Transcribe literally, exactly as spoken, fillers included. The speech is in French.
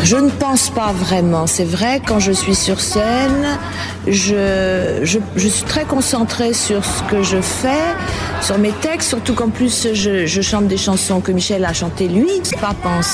Je ne pense pas vraiment. C'est vrai, quand je suis sur scène, je, je, je suis très concentrée sur ce que je fais, sur mes textes, surtout qu'en plus je, je chante des chansons que Michel a chantées lui. Pas penser